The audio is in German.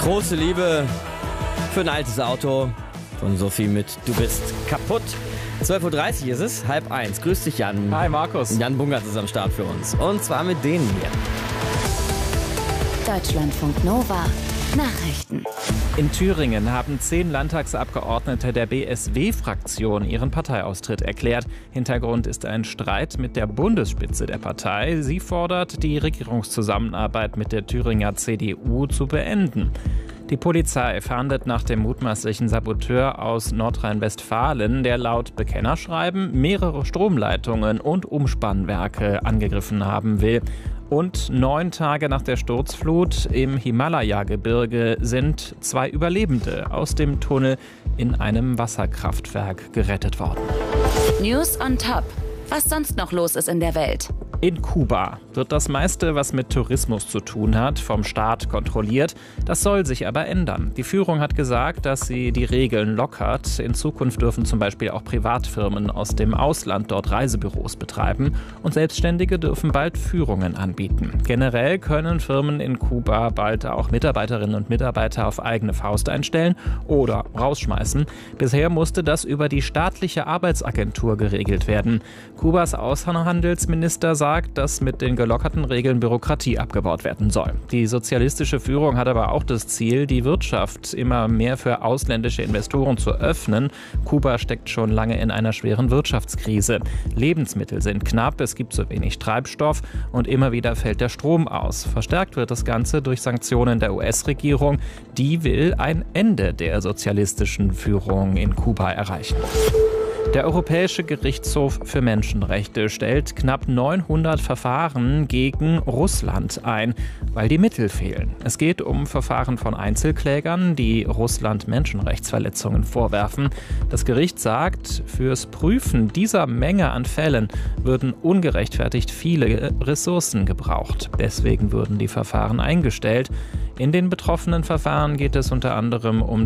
Große Liebe für ein altes Auto von Sophie mit Du bist kaputt. 12.30 Uhr ist es, 12:30. Grüß dich, Jan. Hi, Markus. Jan Bungert ist am Start für uns. Und zwar mit denen hier. Deutschlandfunk Nova. Nachrichten. In Thüringen haben 10 Landtagsabgeordnete der BSW-Fraktion ihren Parteiaustritt erklärt. Hintergrund ist ein Streit mit der Bundesspitze der Partei. Sie fordert, die Regierungszusammenarbeit mit der Thüringer CDU zu beenden. Die Polizei fahndet nach dem mutmaßlichen Saboteur aus Nordrhein-Westfalen, der laut Bekennerschreiben mehrere Stromleitungen und Umspannwerke angegriffen haben will. Und 9 Tage nach der Sturzflut im Himalaya-Gebirge sind 2 Überlebende aus dem Tunnel in einem Wasserkraftwerk gerettet worden. News on Top. Was sonst noch los ist in der Welt. In Kuba wird das meiste, was mit Tourismus zu tun hat, vom Staat kontrolliert. Das soll sich aber ändern. Die Führung hat gesagt, dass sie die Regeln lockert. In Zukunft dürfen zum Beispiel auch Privatfirmen aus dem Ausland dort Reisebüros betreiben. Und Selbstständige dürfen bald Führungen anbieten. Generell können Firmen in Kuba bald auch Mitarbeiterinnen und Mitarbeiter auf eigene Faust einstellen oder rausschmeißen. Bisher musste das über die staatliche Arbeitsagentur geregelt werden. Kubas Außenhandelsminister sagt, dass mit den gelockerten Regeln Bürokratie abgebaut werden soll. Die sozialistische Führung hat aber auch das Ziel, die Wirtschaft immer mehr für ausländische Investoren zu öffnen. Kuba steckt schon lange in einer schweren Wirtschaftskrise. Lebensmittel sind knapp, es gibt zu wenig Treibstoff und immer wieder fällt der Strom aus. Verstärkt wird das Ganze durch Sanktionen der US-Regierung. Die will ein Ende der sozialistischen Führung in Kuba erreichen. Der Europäische Gerichtshof für Menschenrechte stellt knapp 900 Verfahren gegen Russland ein, weil die Mittel fehlen. Es geht um Verfahren von Einzelklägern, die Russland Menschenrechtsverletzungen vorwerfen. Das Gericht sagt, fürs Prüfen dieser Menge an Fällen würden ungerechtfertigt viele Ressourcen gebraucht. Deswegen würden die Verfahren eingestellt. In den betroffenen Verfahren geht es unter anderem um